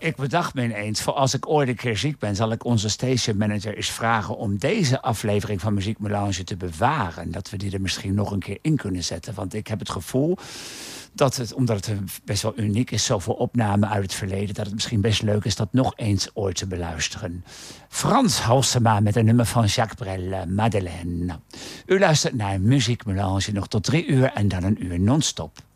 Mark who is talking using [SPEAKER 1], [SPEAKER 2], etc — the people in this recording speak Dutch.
[SPEAKER 1] Ik bedacht me ineens, voor als ik ooit een keer ziek ben, zal ik onze station manager eens vragen om deze aflevering van Muziek Melange te bewaren. Dat we die er misschien nog een keer in kunnen zetten. Want ik heb het gevoel dat het, omdat het best wel uniek is, zoveel opnamen uit het verleden, dat het misschien best leuk is dat nog eens ooit te beluisteren. Frans Halsema met een nummer van Jacques Brel, Madeleine. U luistert naar Muziek Melange nog tot 3 uur en dan een uur non-stop.